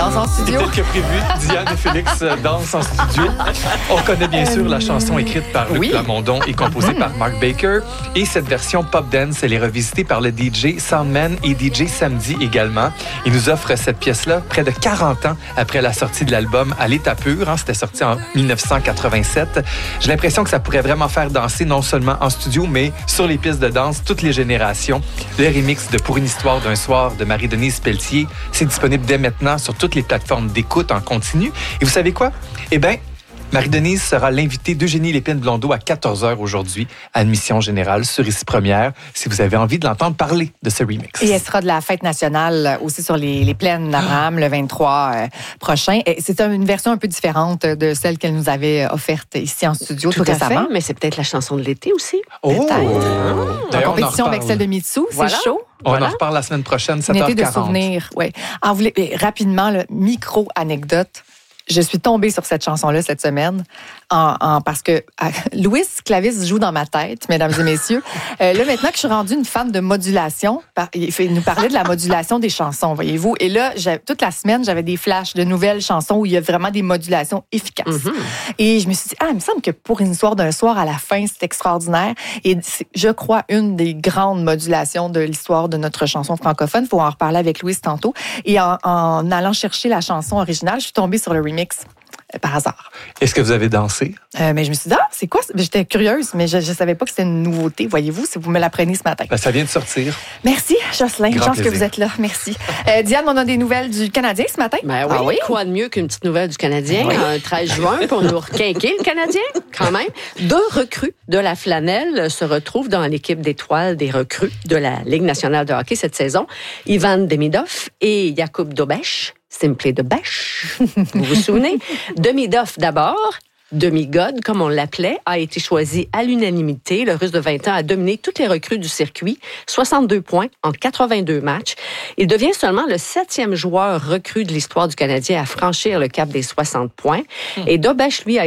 danse en studio. Tel que prévu, Diane et Félix dansent en studio. On connaît bien sûr la chanson écrite par Luc Plamondon et composée par Mark Baker. Et cette version pop dance, elle est revisitée par le DJ Soundman et DJ Samedi également. Il nous offre cette pièce-là près de 40 ans après la sortie de l'album À l'état pur. C'était sorti en 1987. J'ai l'impression que ça pourrait vraiment faire danser non seulement en studio, mais sur les pistes de danse, toutes les générations. Le remix de Pour une histoire d'un soir de Marie-Denise Pelletier, c'est disponible dès maintenant sur toutes les plateformes d'écoute en continu. Et vous savez quoi? Eh bien, Marie-Denise sera l'invitée d'Eugénie Lépine-Blondeau à 14h aujourd'hui à Admission Générale sur Ici Première, si vous avez envie de l'entendre parler de ce remix. Et elle sera de la fête nationale aussi sur les plaines d'Abraham le 23 prochain. Et c'est une version un peu différente de celle qu'elle nous avait offerte ici en studio tout récemment. Fait, mais c'est peut-être la chanson de l'été aussi. Oh! En compétition avec celle de Mitsou, c'est chaud. On en reparle la semaine prochaine, 7h40. Une été de souvenirs, oui. Rapidement, micro-anecdote. Je suis tombée sur cette chanson-là cette semaine parce que Louis Clavis joue dans ma tête, mesdames et messieurs. Là, maintenant que je suis rendue une fan de modulation, il nous parlait de la modulation des chansons, voyez-vous. Et là, toute la semaine, j'avais des flashs de nouvelles chansons où il y a vraiment des modulations efficaces. Mm-hmm. Et je me suis dit, il me semble que Pour une histoire d'un soir, à la fin, c'est extraordinaire. Et c'est, je crois, une des grandes modulations de l'histoire de notre chanson francophone. Il faut en reparler avec Louis tantôt. Et en allant chercher la chanson originale, je suis tombée sur le remix par hasard. Est-ce que vous avez dansé? Mais je me suis dit, c'est quoi? J'étais curieuse, mais je ne savais pas que c'était une nouveauté, voyez-vous, si vous me l'apprenez ce matin. Ça vient de sortir. Merci, Jocelyn. Grand Chance plaisir. que vous êtes là. Merci. Diane, on a des nouvelles du Canadien ce matin? Ben oui, quoi de mieux qu'une petite nouvelle du Canadien, un 13 juin, pour nous requinquer le Canadien, quand même. 2 recrues de la flanelle se retrouvent dans l'équipe d'étoiles des recrues de la Ligue nationale de hockey cette saison. Ivan Demidov et Jakub Dobeš. Simply de bêche, vous vous souvenez? Demidov d'abord, Demigod, comme on l'appelait, a été choisi à l'unanimité. Le Russe de 20 ans a dominé toutes les recrues du circuit, 62 points en 82 matchs. Il devient seulement le 7e joueur recru de l'histoire du Canadien à franchir le cap des 60 points. Et Dobeš, lui, a